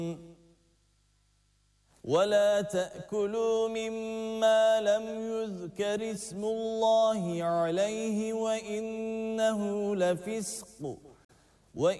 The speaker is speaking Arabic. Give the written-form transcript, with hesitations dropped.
ولا تأكلوا مما لم يذكر اسم الله عليه وإنه لفسق